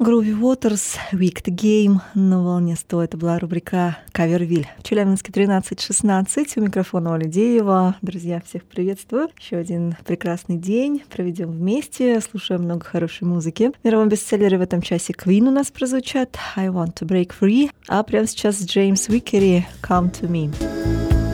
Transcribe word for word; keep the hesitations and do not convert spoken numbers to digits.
Groovy Waters, Wicked Game на волне сто. Это была рубрика Кавервиль. В Челябинске тринадцать шестнадцать. У микрофона Оля Деева. Друзья, всех приветствую. Еще один прекрасный день. Проведем вместе. Слушаем много хорошей музыки. В мировом бестселлере в этом часе Queen у нас прозвучат. I Want to Break Free. А прямо сейчас Джеймс Уикери Come to Me.